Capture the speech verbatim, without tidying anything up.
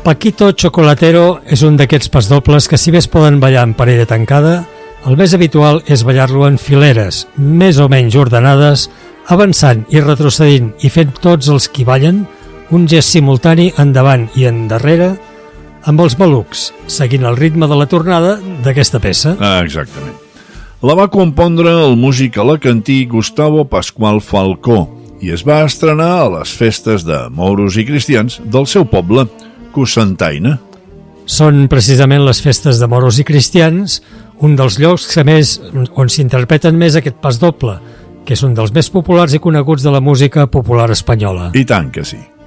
Paquito Chocolatero és un d'aquests pasdobles que, si bé es poden ballar en parella tancada, el més habitual és ballar-lo en fileres, més o menys ordenades, avançant i retrocedint i fent tots els qui ballen un gest simultani endavant i endarrere amb els malucs, seguint el ritme de la tornada d'aquesta peça. Ah, exactament. La va compondre el músic alacantí Gustavo Pascual Falcó i es va estrenar a les festes de moros i cristians del seu poble, Cocentaina. Són precisament les festes de moros i cristians un dels llocs que més, on s'interpreten més aquest pas doble, que és un dels més populars i coneguts de la música popular espanyola. I tant que sí.